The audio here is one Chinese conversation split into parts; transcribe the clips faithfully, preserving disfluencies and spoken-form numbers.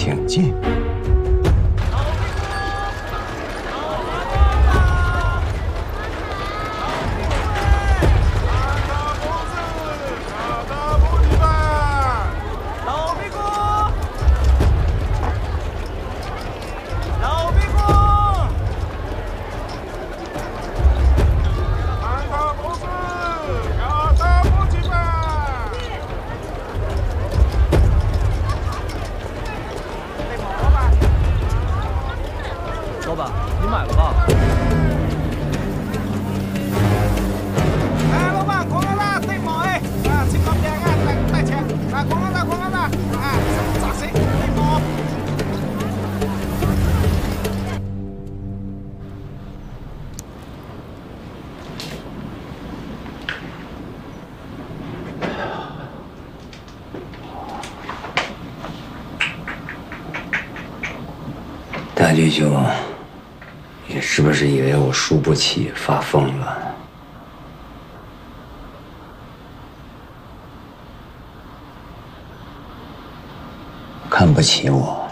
请进。 老板，你买了吧？ 哎，老板，空了啦，对毛哎，啊，这个边啊，带带钱，啊，空了啦，空了啦，啊，咋谁对毛？ 大弟兄，你是不是以为我输不起发疯了？看不起我？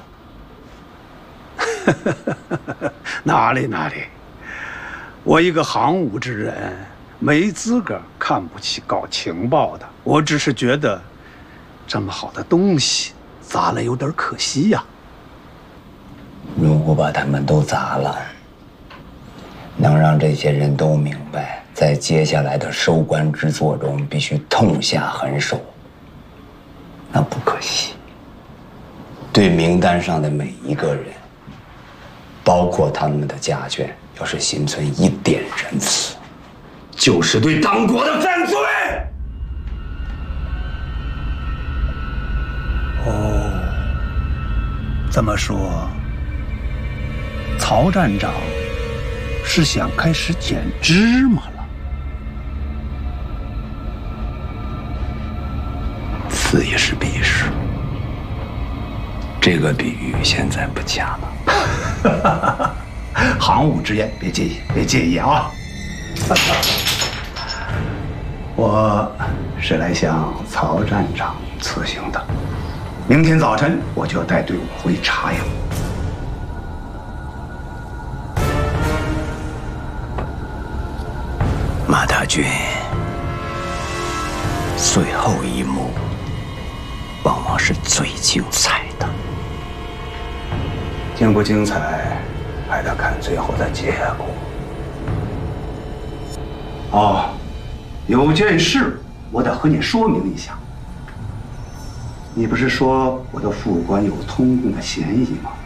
哪里哪里，我一个行伍之人，没资格看不起搞情报的。我只是觉得，这么好的东西砸了有点可惜呀。 如果把他们都砸了，能让这些人都明白，在接下来的收官之作中必须痛下狠手，那不可惜。对名单上的每一个人，包括他们的家眷，要是心存一点仁慈，就是对党国的犯罪。 哦，这么说。 曹站长是想开始捡芝麻了， 此一时彼一时，这个比喻现在不恰当。行伍之言，别介意，别介意啊！我是来向曹站长辞行的，明天早晨我就要带队伍回茶阳。 马大军，最后一幕往往是最精彩的。 精不精彩，还得看最后的结果。哦，有件事我得和你说明一下。你不是说我的副官有通共的嫌疑吗？